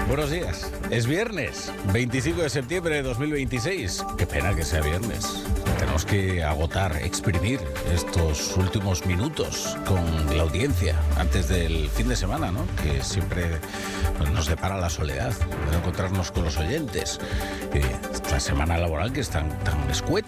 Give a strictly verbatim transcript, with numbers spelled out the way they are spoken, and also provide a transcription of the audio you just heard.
Buenos días. Es viernes, veinticinco de septiembre de dos mil veintiséis. Qué pena que sea viernes. Tenemos que agotar, exprimir estos últimos minutos con la audiencia antes del fin de semana, ¿no? Que siempre nos depara la soledad de no encontrarnos con los oyentes. Eh, esta semana laboral que es tan, tan escueta.